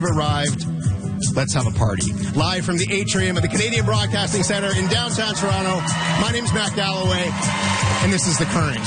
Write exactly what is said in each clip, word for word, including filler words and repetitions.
Arrived. Let's have a party. Live from the atrium of the Canadian Broadcasting Centre in downtown Toronto. My name's Matt Galloway, and this is The Current.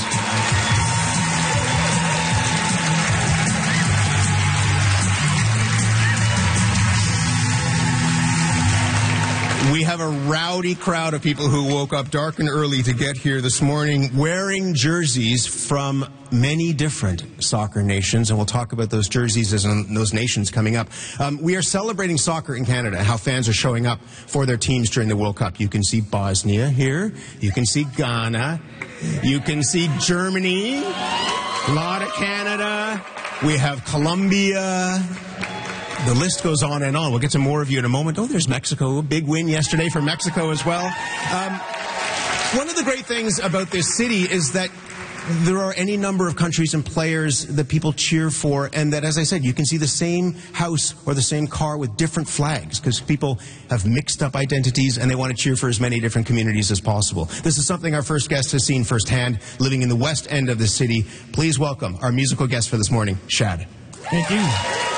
We have a rowdy crowd of people who woke up dark and early to get here this morning wearing jerseys from many different soccer nations, and we'll talk about those jerseys and those nations coming up. Um, we are celebrating soccer in Canada and how fans are showing up for their teams during the World Cup. You can see Bosnia here. You can see Ghana. You can see Germany. A lot of Canada. We have Colombia. The list goes on and on. We'll get to more of you in a moment. Oh, there's Mexico. Big win yesterday for Mexico as well. Um, one of the great things about this city is that there are any number of countries and players that people cheer for, and that, as I said, you can see the same house or the same car with different flags because people have mixed up identities and they want to cheer for as many different communities as possible. This is something our first guest has seen firsthand, living in the west end of the city. Please welcome our musical guest for this morning, Shad. Thank you.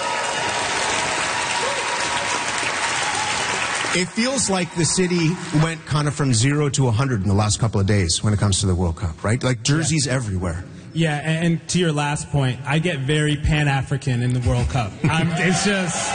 It feels like the city went kind of from zero to one hundred in the last couple of days when it comes to the World Cup, right? Like jerseys yeah. everywhere. Yeah, and, and to your last point, I get very Pan-African in the World Cup. I'm, it's just,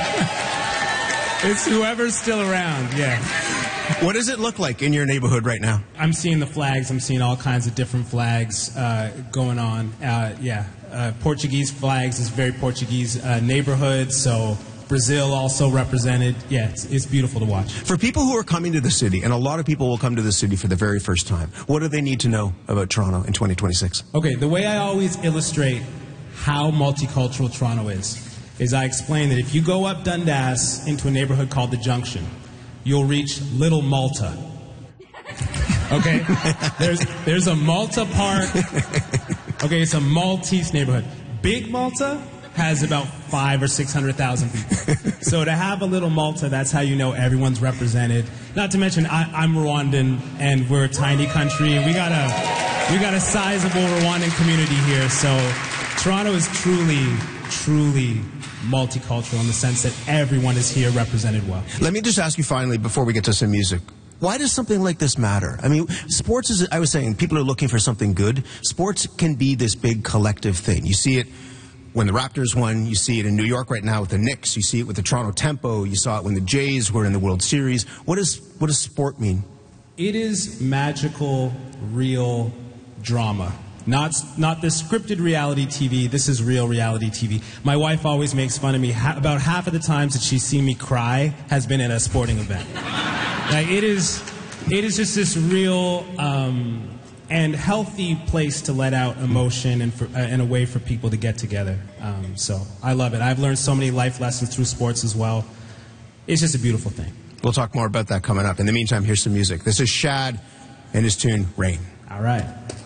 it's whoever's still around, yeah. What does it look like in your neighborhood right now? I'm seeing the flags. I'm seeing all kinds of different flags uh, going on. Uh, yeah, uh, Portuguese flags is very Portuguese uh, neighborhood, so Brazil also represented. Yeah, it's, it's beautiful to watch. For people who are coming to the city, and a lot of people will come to the city for the very first time, what do they need to know about Toronto in twenty twenty-six? Okay, the way I always illustrate how multicultural Toronto is, is I explain that if you go up Dundas into a neighborhood called the Junction, you'll reach Little Malta. Okay? There's, there's a Malta Park. Okay, it's a Maltese neighborhood. Big Malta has about five or six hundred thousand people. So to have a little Malta, that's how you know everyone's represented. Not to mention, I, I'm Rwandan, and we're a tiny country, and we got a we got a sizable Rwandan community here. So Toronto is truly, truly multicultural in the sense that everyone is here represented well. Let me just ask you finally, before we get to some music. Why does something like this matter? I mean, sports is, I was saying, people are looking for something good. Sports can be this big collective thing. You see it when the Raptors won, you see it in New York right now with the Knicks, you see it with the Toronto Tempo, you saw it when the Jays were in the World Series. What does, what does sport mean? It is magical, real drama. Not, not the scripted reality T V, this is real reality T V. My wife always makes fun of me. Ha about half of the times that she's seen me cry has been at a sporting event. Like, it is, it is just this real um, and healthy place to let out emotion and, for, uh, and a way for people to get together. Um, so I love it. I've learned so many life lessons through sports as well. It's just a beautiful thing. We'll talk more about that coming up. In the meantime, here's some music. This is Shad and his tune, Rain. All right.